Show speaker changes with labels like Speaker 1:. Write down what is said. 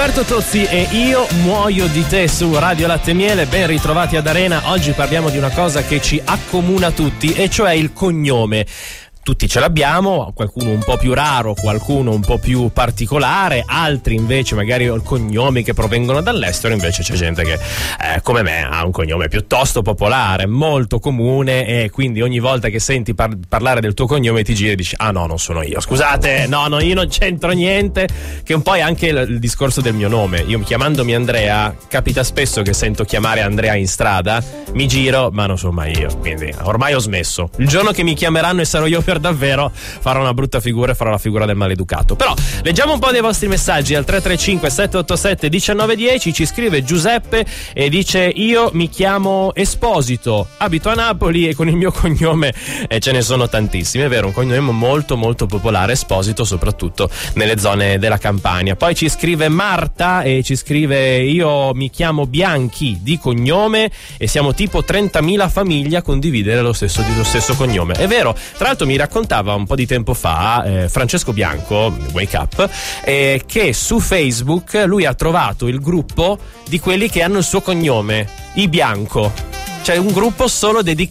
Speaker 1: Roberto Tozzi e Io muoio di te su Radio Latte e Miele. Ben ritrovati ad Arena. Oggi parliamo di una cosa che ci accomuna tutti, e cioè il cognome. Tutti ce l'abbiamo, qualcuno un po' più raro, qualcuno un po' più particolare, altri invece magari cognomi che provengono dall'estero. Invece c'è gente che come me ha un cognome piuttosto popolare, molto comune, e quindi ogni volta che senti parlare del tuo cognome ti giri e dici: ah no, non sono io, scusate, no, io non c'entro niente. Che un po' è anche il discorso del mio nome. Io, chiamandomi Andrea, capita spesso che sento chiamare Andrea in strada, mi giro, ma non sono mai io, quindi ormai ho smesso. Il giorno che mi chiameranno e sarò io per davvero, farò una brutta figura e farò la figura del maleducato. Però leggiamo un po' dei vostri messaggi al 335 787 1910. Ci scrive Giuseppe e dice: io mi chiamo Esposito, abito a Napoli e con il mio cognome ce ne sono tantissimi. È vero, un cognome molto molto popolare, Esposito, soprattutto nelle zone della Campania. Poi ci scrive Marta e ci scrive: io mi chiamo Bianchi di cognome e siamo tipo 30.000 famiglie a condividere lo stesso cognome. È vero, tra l'altro mi raccontava un po' di tempo fa Francesco Bianco, Wake Up, che su Facebook lui ha trovato il gruppo di quelli che hanno il suo cognome, i Bianco. C'è un gruppo solo dedicato